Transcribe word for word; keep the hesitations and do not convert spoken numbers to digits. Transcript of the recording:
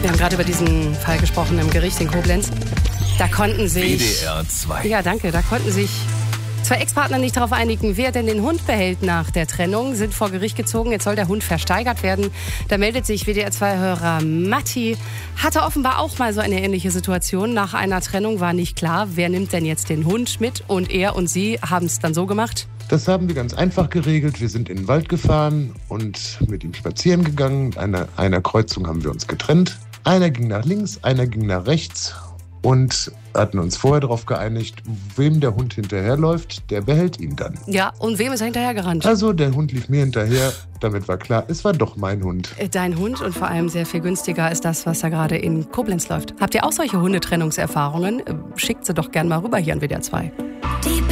Wir haben gerade über diesen Fall gesprochen im Gericht in Koblenz. Da konnten sich... W D R zwei. Ja, danke. Da konnten sich zwei Ex-Partner nicht darauf einigen, wer denn den Hund behält nach der Trennung. Sind vor Gericht gezogen. Jetzt soll der Hund versteigert werden. Da meldet sich W D R zwei-Hörer Matti. Hatte offenbar auch mal so eine ähnliche Situation. Nach einer Trennung war nicht klar, wer nimmt denn jetzt den Hund mit. Und er und sie haben es dann so gemacht. Das haben wir ganz einfach geregelt. Wir sind in den Wald gefahren und mit ihm spazieren gegangen. An einer, einer Kreuzung haben wir uns getrennt. Einer ging nach links, einer ging nach rechts und hatten uns vorher darauf geeinigt, wem der Hund hinterherläuft, der behält ihn dann. Ja, und wem ist er hinterhergerannt? Also der Hund lief mir hinterher, damit war klar, es war doch mein Hund. Dein Hund und vor allem sehr viel günstiger ist das, was da gerade in Koblenz läuft. Habt ihr auch solche Hundetrennungserfahrungen? Schickt sie doch gern mal rüber hier an W D R zwei.